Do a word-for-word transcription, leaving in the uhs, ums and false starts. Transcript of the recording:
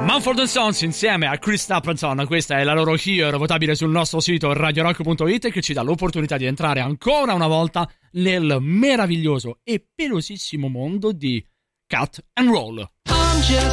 Mumford and Sons insieme a Chris Stapleton, questa è la loro Here, votabile sul nostro sito radio rock punto it, che ci dà l'opportunità di entrare ancora una volta nel meraviglioso e pelosissimo mondo di Cut and Roll. I'm just